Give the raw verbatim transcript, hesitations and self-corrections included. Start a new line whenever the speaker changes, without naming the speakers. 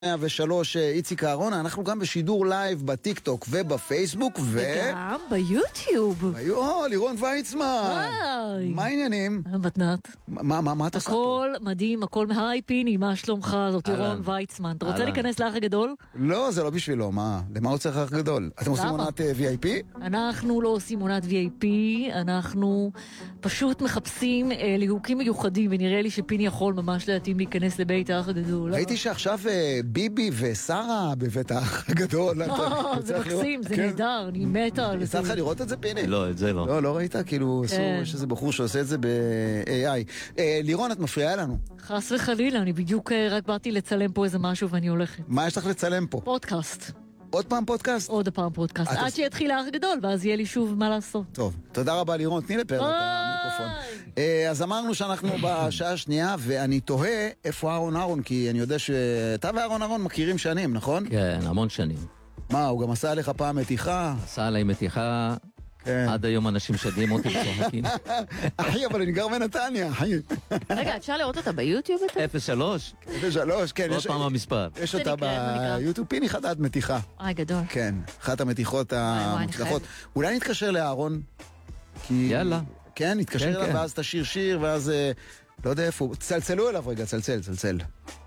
מאה ושלוש איציק אהרון, אנחנו גם בשידור לייב בטיק טוק ובפייסבוק ו...
וגם ביוטיוב.
או, לירון ויצמן.
היי.
מה העניינים?
מתנת.
מה, מה, מה אתה עושה פה?
הכל מדהים, הכל מהי פיני, מה שלומך? זאת לירון ויצמן. אתה רוצה להיכנס לאח הגדול?
לא, זה לא בשבילו, מה? למה הוא צריך אח גדול? אתם עושים עונת וי איי פי?
אנחנו לא עושים עונת וי איי פי, אנחנו פשוט מחפשים אה, ליהוקים מיוחדים, ונראה לי שפיני יכול ממש להתאים להיכנס לבית האח הגדול.
ראיתי שעכשיו אה, ביבי ושרה בבית האח הגדול.
זה מקסים, זה נהדר, אני מתה על זה.
יצא לך לראות את זה, פיני?
לא, את זה לא.
לא, לא ראית? כאילו, יש איזה בחור שעושה את זה ב-איי איי. לירון, את מפריעה לנו.
חס וחלילה, אני בדיוק רק באתי לצלם פה איזה משהו ואני הולכת.
מה יש לך לצלם פה?
פודקאסט.
עוד פעם פודקאסט?
עוד פעם פודקאסט. עד שיתחיל האח גדול, ואז יהיה לי שוב מה לעשות.
טוב, תודה רבה לירון, תני לפרק את המיקרופון. אז אמרנו שאנחנו בשעה השנייה, ואני תוהה איפה אהרון אהרון, כי אני יודע שאתה ואהרון אהרון מכירים שנים, נכון?
כן, המון שנים.
מה, הוא גם עשה עליך פעם מתיחה?
עשה עליי מתיחה, עד היום אנשים שדים אותי וצוחקים.
אחי, אבל אני גר בנתניה, אחי.
רגע, אפשר לראות אותה ביוטיוב?
אפס שלוש?
אפס שלוש, כן.
עוד פעם המספר.
יש אותה ביוטיוב, פיני חטאת מתיחה.
אוי, גדול.
כן, אחת המתיחות המוצלחות. אולי נתקשר לאהרון?
יאללה.
כן, נתקשר אליו, ואז תשיר שיר, ואז לא יודע איפה. צלצלו אליו רגע, צלצל, צלצל.